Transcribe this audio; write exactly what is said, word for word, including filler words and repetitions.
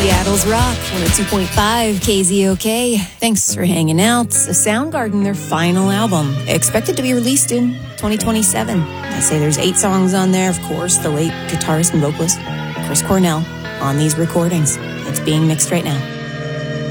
Seattle's Rock, one oh two point five K Z O K. Thanks for hanging out. So Soundgarden, their final album, expected to be released in twenty twenty-seven. I say there's eight songs on there. Of course, the late guitarist and vocalist Chris Cornell on these recordings. It's being mixed right now.